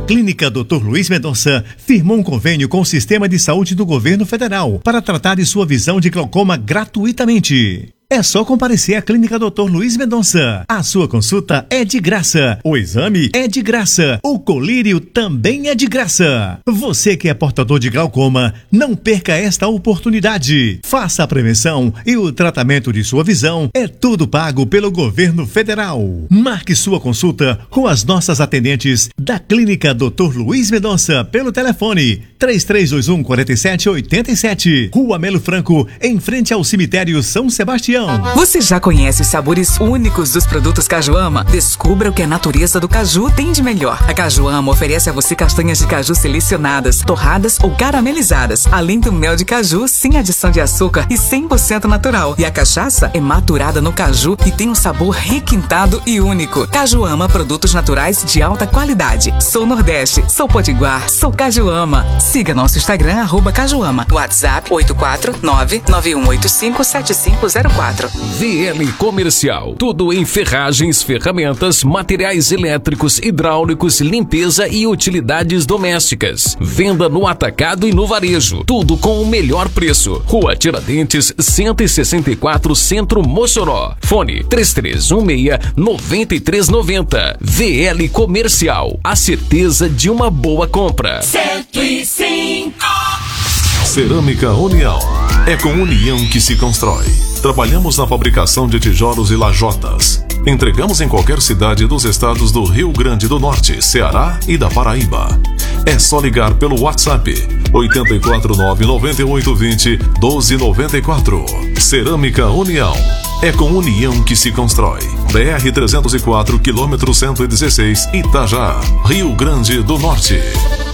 Clínica Dr. Luiz Mendonça firmou um convênio com o Sistema de Saúde do Governo Federal para tratar de sua visão de glaucoma gratuitamente. É só comparecer à Clínica Dr. Luiz Mendonça. A sua consulta é de graça. O exame é de graça. O colírio também é de graça. Você que é portador de glaucoma, não perca esta oportunidade. Faça a prevenção e o tratamento de sua visão. É tudo pago pelo governo federal. Marque sua consulta com as nossas atendentes da Clínica Dr. Luiz Mendonça pelo telefone 3321-4787. Rua Melo Franco, em frente ao cemitério São Sebastião. Você já conhece os sabores únicos dos produtos Cajuama? Descubra o que a natureza do caju tem de melhor. A Cajuama oferece a você castanhas de caju selecionadas, torradas ou caramelizadas, além do mel de caju sem adição de açúcar e 100% natural. E a cachaça é maturada no caju e tem um sabor requintado e único. Cajuama, produtos naturais de alta qualidade. Sou Nordeste, sou Potiguar, sou Cajuama. Siga nosso Instagram, @Cajuama. WhatsApp 849-9185-7504. VL Comercial. Tudo em ferragens, ferramentas, materiais elétricos, hidráulicos, limpeza e utilidades domésticas. Venda no atacado e no varejo. Tudo com o melhor preço. Rua Tiradentes, 164, Centro, Mossoró. Fone 3316-9390. VL Comercial. A certeza de uma boa compra. 105. Cerâmica União. É com união que se constrói. Trabalhamos na fabricação de tijolos e lajotas. Entregamos em qualquer cidade dos estados do Rio Grande do Norte, Ceará e da Paraíba. É só ligar pelo WhatsApp 849-9820-1294. Cerâmica União. É com união que se constrói. BR-304, quilômetro 116, Itajá, Rio Grande do Norte.